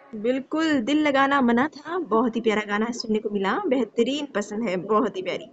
बिल्कुल, दिल लगाना मना था, बहुत ही प्यारा गाना सुनने को मिला, बेहतरीन पसंद है, बहुत ही प्यारी।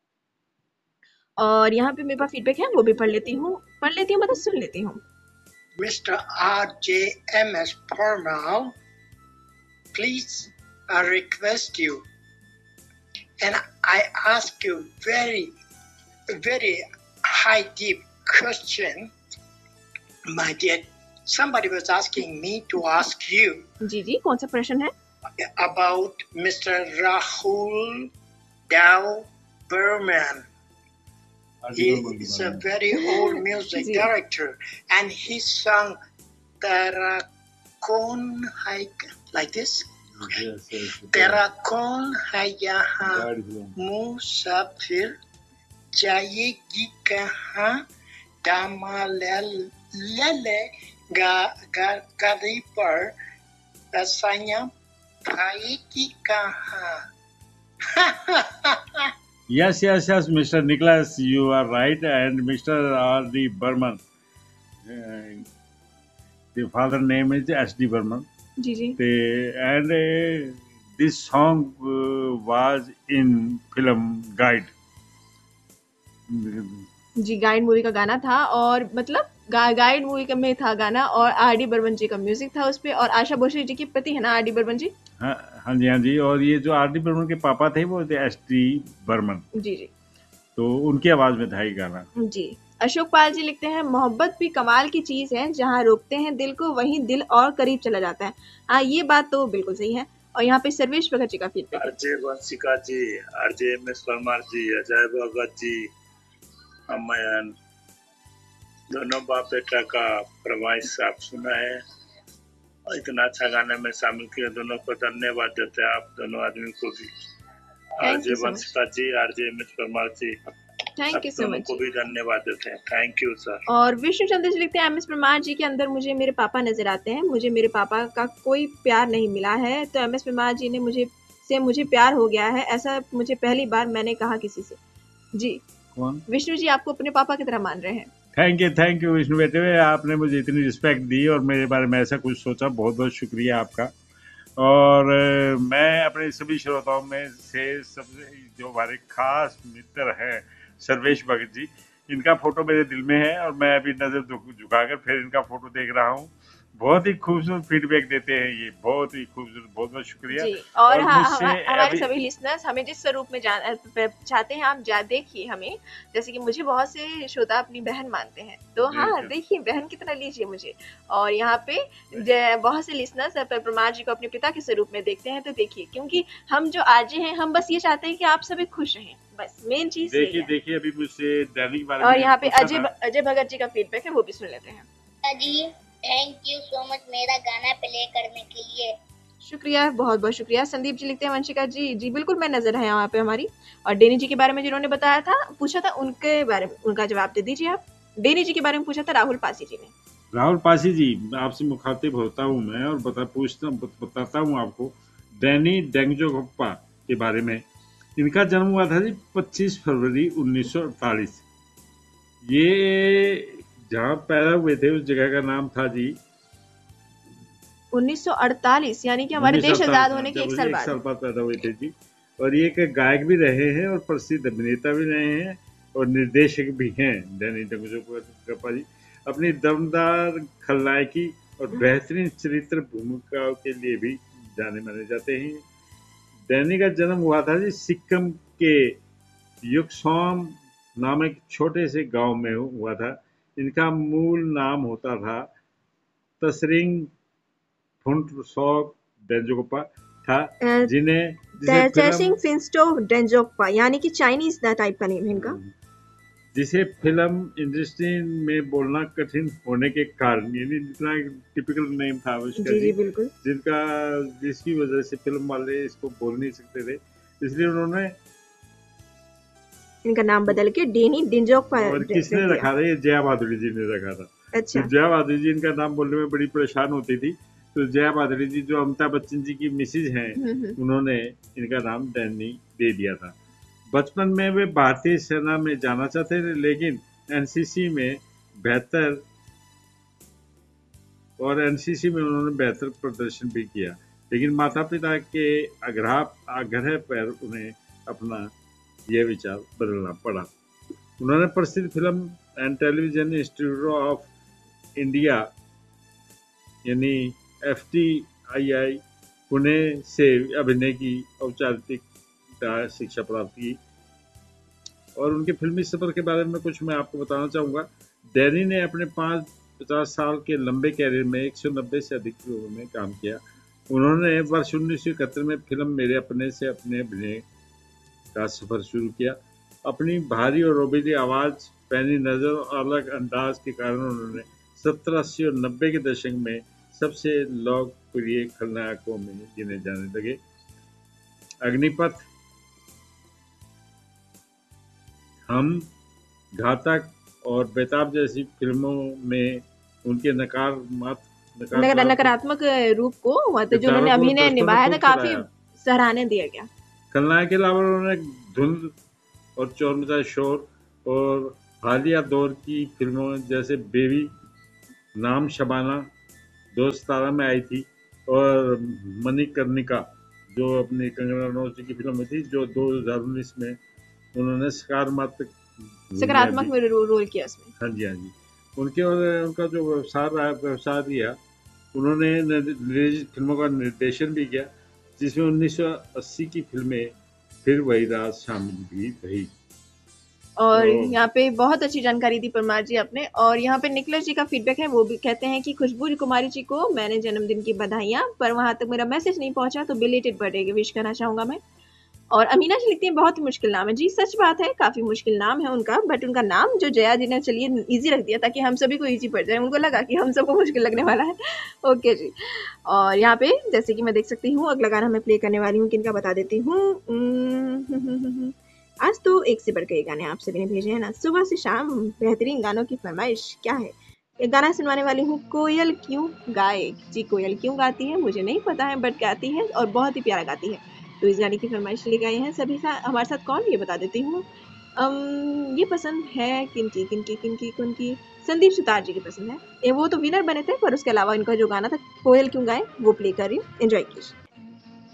और यहाँ पे मेरे पास फीडबैक है, वो भी पढ़ लेती हूँ मतलब सुन लेती हूँ। Mr. RJMS Parmal, please, I request you, and I ask you very high deep question, my dear. Somebody was asking me to ask you जी जी, कौन सा प्रश्न है? about Mr. Rahul Dow Berman. He is a very old music director, and he sung Terakon Hai like this. Yes, yes. Terakon Hayaha Musafir Jayegi Kaha Damalele Garipar Rasanya Paiki Kaha. Yes, Mr. Nicholas, you are right, and Mr. R.D. Burman. The father name is S.D. Burman. Ji ji And this song was in film Guide. Ji, guide movie का गाना था और मतलब guide movie में था गाना और R D Burman जी का म्यूजिक था उस पे और आशा भोसले जी की पति है ना आर डी बर्मन जी। हाँ जी, और ये जो R.D. बर्मन के पापा थे वो थे S.D. बर्मन, जी जी तो उनकी आवाज में था ये गाना। जी। अशोक पाल जी लिखते हैं मोहब्बत भी कमाल की चीज है, जहाँ रोकते हैं दिल को वहीं दिल और करीब चला जाता है। हाँ, ये बात तो बिल्कुल सही है। और यहाँ पे सर्वेश भगत जी का फीडबैक है। आरजे वंशिका जी, आरजे एम.एस. परमार जी, अजय भगत जी, अमयन, दोनों बाप बेटा का फरमाइश आप सुना है और इतना अच्छा गाने में शामिल किया, दोनों को धन्यवाद देते हैं आप दोनों आदमी को भी। RJ Vanshika ji, RJ MS. Parmar ji, thank you so much को भी धन्यवाद देते हैं। Thank you sir. और विष्णु चंद्र जी लिखते हैं एम एस परमार जी के अंदर मुझे मेरे पापा नजर आते हैं, मुझे मेरे पापा का कोई प्यार नहीं मिला है, तो एम एस परमार जी ने मुझे प्यार हो गया है, ऐसा मुझे पहली बार मैंने कहा किसी से। जी कौन? विष्णु जी आपको अपने पापा की तरह मान रहे हैं। थैंक यू विष्णु बेटे, आपने मुझे इतनी रिस्पेक्ट दी और मेरे बारे में ऐसा कुछ सोचा, बहुत बहुत शुक्रिया आपका। और मैं अपने सभी श्रोताओं में से सबसे जो हमारे खास मित्र हैं सर्वेश भगत जी, इनका फोटो मेरे दिल में है और मैं अभी नजर झुकाकर फिर इनका फोटो देख रहा हूँ। बहुत ही खूबसूरत फीडबैक देते हैं ये, बहुत ही खूबसूरत, बहुत बहुत शुक्रिया। जी, और हमारे सभी लिसनर्स हमें जिस स्वरूप में चाहते हैं आप देखिए हमें, जैसे कि मुझे बहुत से श्रोता अपनी बहन मानते हैं, तो हाँ देखिए बहन की तरह लीजिए मुझे। और यहाँ पे बहुत से लिसनर्स परमार जी को अपने पिता के स्वरूप में देखते हैं, तो देखिए क्योंकि हम जो आरजे हैं हम बस ये चाहते हैं कि आप सभी खुश रहें, बस मेन चीज देखिए अभी मुझसे दैनिक बारे में। और यहाँ पे अजय भगत जी का फीडबैक है, वो भी सुन लेते हैं। जी थैंक यू सो मच मेरा गाना प्ले करने के लिए। शुक्रिया, बहुत बहुत शुक्रिया। संदीप जी लिखते हैं वंशिका जी, जी बिल्कुल मैं नजर है यहाँ पे हमारी। और डेनी जी के बारे में जिन्होंने बताया था, पूछा था, उनके बारे में उनका जवाब दे दीजिए आप। डेनी जी के बारे में पूछा था राहुल पासी जी ने। राहुल पासी जी, आपसे मुखातिब होता हूँ मैं और बताता हूँ आपको डैनी डेंगजोगप्पा के बारे में। इनका जन्म हुआ था जी 25 फरवरी 1948। ये जहाँ पैदा हुए थे उस जगह का नाम था जी 1948, यानी कि हमारे देश आजाद होने के एक साल बाद पैदा हुए थे जी। और ये एक गायक भी रहे हैं और प्रसिद्ध अभिनेता भी रहे हैं और निर्देशक भी हैं डैनी डेंगजोगप्पा जी। अपनी दमदार खलनायकी और बेहतरीन चरित्र भूमिकाओं के लिए भी जाने माने जाते हैं। डैनी का जन्म हुआ था जी सिक्किम के युक्सोम नामक छोटे से गांव में हुआ था। इनका मूल नाम होता था तसरिंग फुंटसोक डेंजोगप्पा था, डेंजोगप्पा यानी कि चाइनीज टाइप का नेम है इनका, जिसे फिल्म इंडस्ट्री में बोलना कठिन होने के कारण, यानी इतना टिपिकल नेम था उसका जी बिल्कुल, जिसकी वजह से फिल्म वाले इसको बोल नहीं सकते थे, इसलिए उन्होंने इनका नाम बदल के डेनी डेंजोगप्पा। और किसने रखा था? ये जया भादुड़ी जी ने रखा था। अच्छा। तो जया भादुड़ी जी इनका नाम बोलने में बड़ी परेशान होती थी, तो जया भादुड़ी जी जो अमिताभ बच्चन जी की मिसेज हैं, उन्होंने इनका नाम डैनी दे दिया था। बचपन में वे भारतीय सेना में जाना चाहते थे, लेकिन एनसीसी में उन्होंने बेहतर प्रदर्शन भी किया। लेकिन माता पिता के आग्रह पर उन्हें अपना यह विचार बदलना पड़ा। उन्होंने प्रसिद्ध film and television institute of India यानी FTII पुणे से अभिनय की औपचारिक शिक्षा प्राप्त की। और उनके फिल्मी सफर के बारे में कुछ मैं आपको बताना चाहूँगा। डैनी ने अपने 50 साल के लंबे कैरियर में 190 से अधिक फिल्मों में काम किया। उन्होंने वर्ष 1971 में फिल्म मेरे अपने से अपने अभिनय का सफर शुरू किया। अपनी भारी और रोबीली आवाज़, पैनी नज़र और अलग अंदाज के कारण उन्होंने 70, 80 और 90 के दशक में सबसे लोकप्रिय खलनायकों में गिने जाने लगे। अग्निपथ, हम, घातक और बेताब जैसी फिल्मों में उनके नकारात्मक रूप को जो उन्होंने अभिनय निभाया था काफी सराहनीय दिया गया। खलनायक के अलावा उन्होंने धुंध और चोर मचाए शोर और हालिया दौर की फिल्मों जैसे बेबी, नाम शबाना, दोस्तारा में आई थी, और मणिकर्णिका जो अपनी कंगना रनौत की फिल्म में थी, जो 2019 में उन्होंने सकारात्मक रोल किया उसमें। हाँ जी, हाँ जी। उनका जो व्यवसाय दिया, उन्होंने फिल्मों का निर्देशन भी किया, जिसमें 1980 की फिल्में फिर वही रात शामिल भी रही। और यहाँ पे बहुत अच्छी जानकारी दी परमार जी आपने। और यहाँ पे निकलस जी का फीडबैक है, वो भी कहते हैं कि खुशबू कुमारी जी को मैंने जन्मदिन की बधाइयाँ, पर वहां तक मेरा मैसेज नहीं पहुंचा, तो बिलेटेड बर्थडे की विश करना चाहूंगा मैं। और अमीना जी लिखती हैं बहुत ही मुश्किल नाम है। जी सच बात है, काफी मुश्किल नाम है उनका, बट उनका नाम जो जया जी ने चलिए इजी रख दिया ताकि हम सभी को इजी पड़ जाए, उनको लगा कि हम सबको मुश्किल लगने वाला है। ओके जी। और यहाँ पे जैसे कि मैं देख सकती हूँ अगला गाना मैं प्ले करने वाली हूँ, किनका बता देती हूँ। आज तो एक से बढ़ के गाने आप सभी ने भेजे हैं ना, सुबह से शाम बेहतरीन गानों की फरमाइश क्या है। एक गाना सुनवाने वाली हूँ, कोयल क्यों गाए। जी कोयल क्यों गाती है मुझे नहीं पता है, बट गाती है और बहुत ही प्यारा गाती है। तो इस गाने की फरमाइश लेके आए हैं सभी हमारे साथ। कौन ये बता देती हूँ। ये पसंद है किनकी संदीप सुतार जी की पसंद है। वो तो विनर बने थे, पर उसके अलावा इनका जो गाना था कोयल क्यों गाए वो प्ले कर रही हूँ, एंजॉय कीजिए।